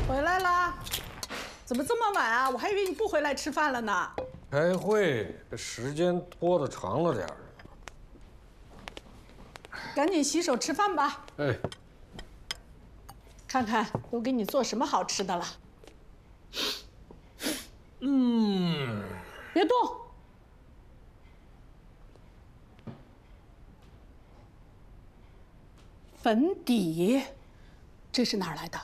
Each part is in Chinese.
回来啦？怎么这么晚啊？我还以为你不回来吃饭了呢。 开会，这时间拖得长了点儿。 赶紧洗手吃饭吧。 哎， 看看都给你做什么好吃的了。别动。粉底，这是哪儿来的？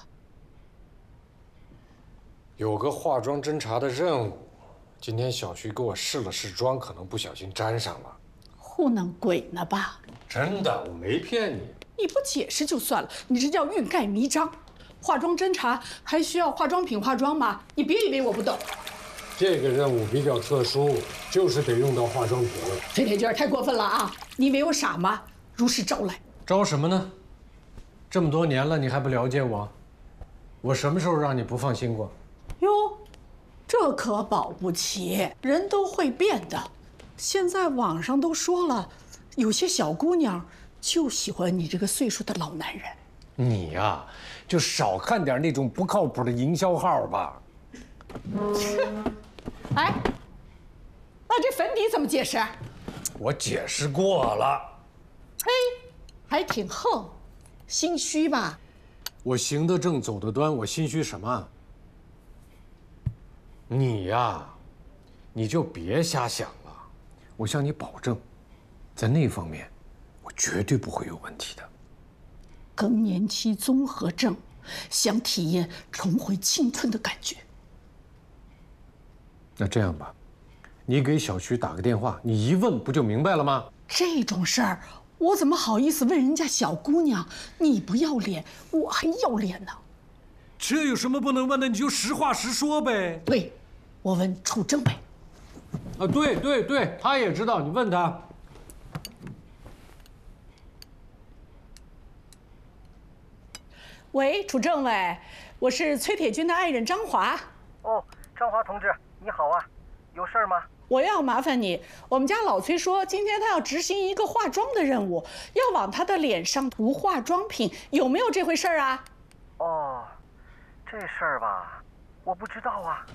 有个化妆侦查的任务，今天小徐给我试了试妆，可能不小心沾上了。 糊弄鬼呢吧？ 真的，我没骗你。 你不解释就算了，你这叫欲盖弥彰。化妆侦查还需要化妆品化妆吗？你别以为我不懂。 这个任务比较特殊，就是得用到化妆品。 崔铁军太过分了啊！你以为我傻吗？如实招来。 招什么呢？这么多年了，你还不了解我？我什么时候让你不放心过？ 哟，这可保不齐，人都会变的。现在网上都说了，有些小姑娘就喜欢你这个岁数的老男人。 你呀，就少看点那种不靠谱的营销号吧。 哎，那这粉底怎么解释？ 我解释过了。 嘿，还挺横，心虚吧？ 我行得正，走得端，我心虚什么？你呀，你就别瞎想了。我向你保证，在那方面，我绝对不会有问题的。 更年期综合症，想体验重回青春的感觉。 那这样吧，你给小徐打个电话，你一问不就明白了吗？ 这种事儿，我怎么好意思问人家小姑娘？你不要脸，我还要脸呢。 这有什么不能问的？你就实话实说呗。 对，我问楚政委。 啊，对，他也知道，你问他。 喂，楚政委，我是崔铁军的爱人张华。 哦，张华同志，你好啊，有事儿吗？ 我要麻烦你，我们家老崔说今天他要执行一个化妆的任务，要往他的脸上涂化妆品，有没有这回事儿啊？ 哦，这事儿吧，我不知道啊。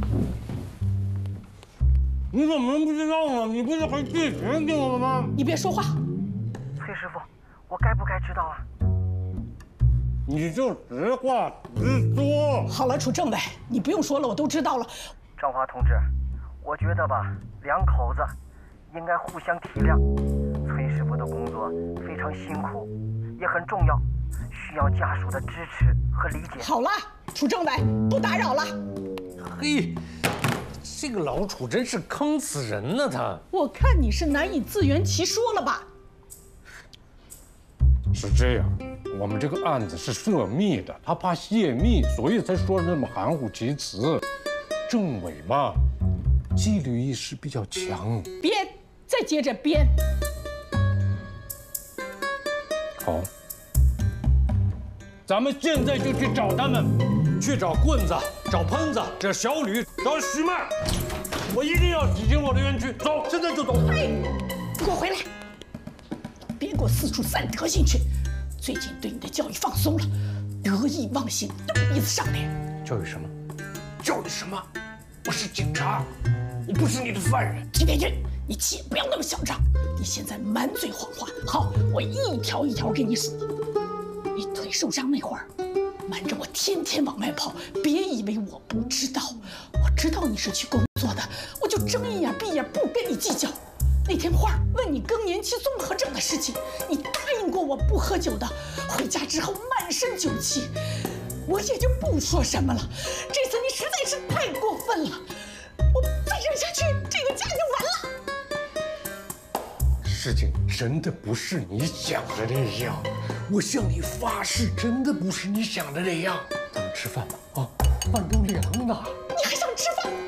你怎么能不知道呢？你不是还借钱给我了吗？ 你别说话。 崔师傅，我该不该知道啊？ 你就实话实说。 好了，楚政委，你不用说了，我都知道了。 张华同志，我觉得吧，两口子应该互相体谅。崔师傅的工作非常辛苦，也很重要，需要家属的支持和理解。 好了，楚政委，不打扰了。 嘿，这个老楚真是坑死人呢！他， 我看你是难以自圆其说了吧？ 是这样，我们这个案子是涉密的，他怕泄密，所以才说那么含糊其辞。政委嘛，纪律意识比较强。 编，再接着编。 好，咱们现在就去找他们，去找棍子，找喷子，找小吕，找许曼。我一定要挤进我的园区，走，现在就走。 哎，你给我回来！别给我四处散德性去！最近对你的教育放松了，得意忘形，动鼻子上脸。 教育什么？教育什么？我是警察，我不是你的犯人。 金田君，你且不要那么嚣张！你现在满嘴谎话。好，我一条一条给你数。你腿受伤那会儿，瞒着我天天往外跑，别以为我不知道，我知道你是去工作的，我就睁一眼闭一眼，不跟你计较。那天花儿问你更年期综合症的事情，你答应过我不喝酒的，回家之后满身酒气，我也就不说什么了。这次你实在是太过分了，我再忍下去，这个家就完了。 事情真的不是你想的那样，我向你发誓，真的不是你想的那样。咱们吃饭吧，啊，饭都凉了。 你还想吃饭？